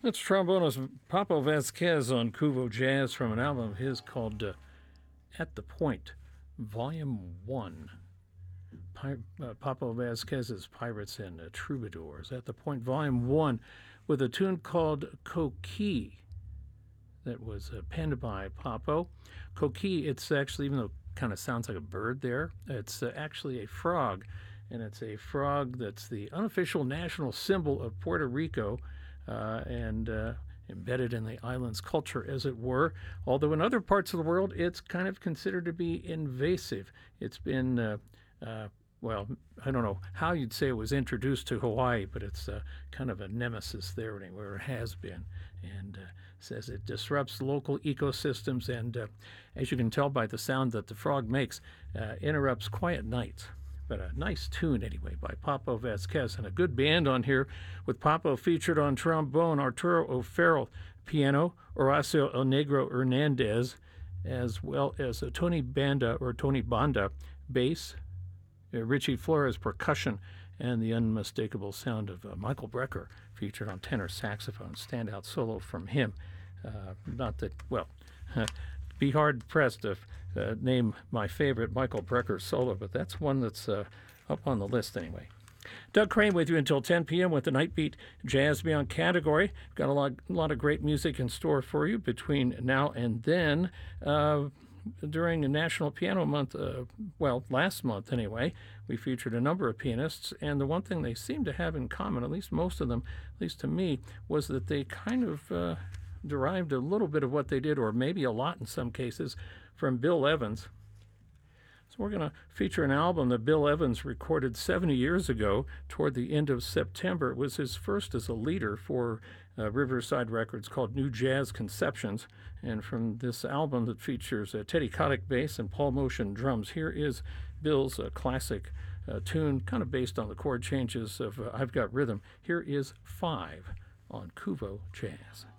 That's trombonist Papo Vasquez on Cuvo Jazz from an album of his called At the Point, Volume 1. Papo Vasquez's Pirates and Troubadours. At the Point, Volume 1, with a tune called Coquille that was penned by Papo. Coquille, it's actually, even though it kind of sounds like a bird there, it's actually a frog. And it's a frog that's the unofficial national symbol of Puerto Rico. And embedded in the island's culture, as it were. Although in other parts of the world, it's kind of considered to be invasive. It's been, well, I don't know how you'd say it was introduced to Hawaii, but it's kind of a nemesis there anywhere, it has been. And says it disrupts local ecosystems and, as you can tell by the sound that the frog makes, interrupts quiet nights. But a nice tune, anyway, by Papo Vasquez, and a good band on here, with Papo featured on trombone, Arturo O'Farrell, piano, Horacio El Negro Hernandez, as well as Tony Banda, bass, Richie Flores, percussion, and the unmistakable sound of Michael Brecker, featured on tenor saxophone. Standout solo from him. Not that, well, be hard-pressed to name my favorite Michael Brecker solo, but that's one that's up on the list anyway. Doug Crane with you until 10 p.m. with the Nightbeat Jazz Beyond category. Got a lot of great music in store for you between now and then. During the National Piano Month, well, last month anyway, we featured a number of pianists, and the one thing they seem to have in common, at least most of them, at least to me, was that they kind of derived a little bit of what they did, or maybe a lot in some cases, from Bill Evans. So we're going to feature an album that Bill Evans recorded 70 years ago toward the end of September. It was his first as a leader for Riverside Records, called New Jazz Conceptions. And from this album that features Teddy Kotick bass and Paul Motion drums, here is Bill's classic tune, kind of based on the chord changes of I've Got Rhythm. Here is 5 on Cuvo Jazz.